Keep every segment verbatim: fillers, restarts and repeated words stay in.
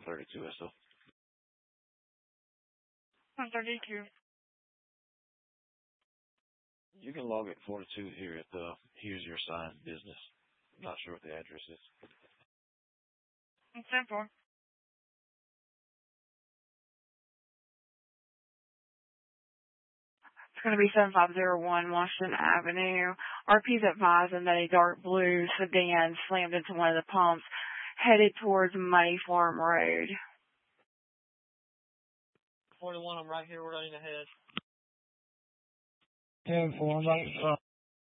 thirty-two S O. one thirty-two. You can log at forty-two here at the Here's Your Sign business. I'm not sure what the address is. It's ten four. It's going to be seven five zero one Washington Avenue. R P's advising that a dark blue sedan slammed into one of the pumps headed towards Money Farm Road. forty-one, I'm right here running ahead. ten four, I'm about to cross.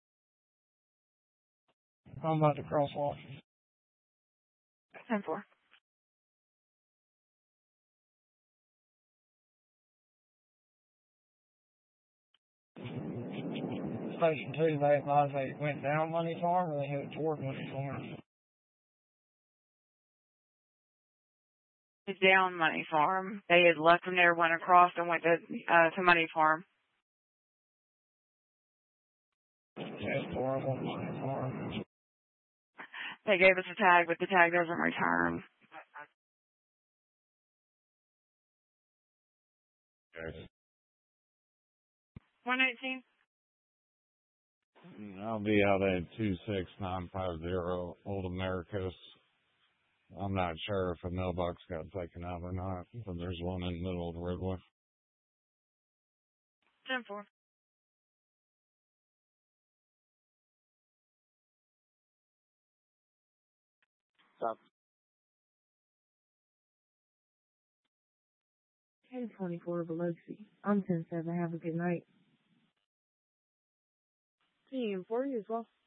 I'm about to crosswalk. ten four. Station two, they advised they went down Money Farm or they headed toward Money Farm. Down Money Farm. They had left from there, went across, and went to uh, to Money Farm. That's horrible, Money Farm. They gave us a tag, but the tag doesn't return. Okay. one eighteen. I'll be out at two six nine five zero Old Americus. I'm not sure if a mailbox got taken out or not, but there's one in the middle of the roadway. ten four. Stop. ten twenty-four Biloxi. I'm ten seven. Have a good night. Team four as well.